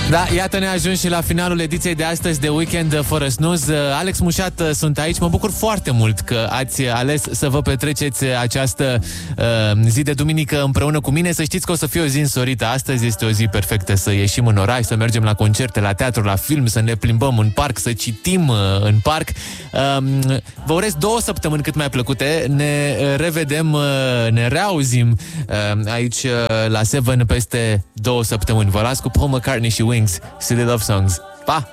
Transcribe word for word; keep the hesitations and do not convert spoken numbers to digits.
Da, iată ne ajung și la finalul ediției de astăzi de Weekend fără snuz. Alex Mușat sunt aici. Mă bucur foarte mult că ați ales să vă petreceți această uh, zi de duminică împreună cu mine. Să știți că o să fie o zi însorită. Astăzi este o zi perfectă să ieșim în oraș, să mergem la concerte, la teatru, la film, să ne plimbăm în parc, să citim uh, în parc. Uh, vă urez două săptămâni cât mai plăcute. Ne revedem, uh, ne reauzim uh, aici uh, la Seven peste două săptămâni. Vă las cu Paul McCartney și Wings, Silly Love Songs. Pa!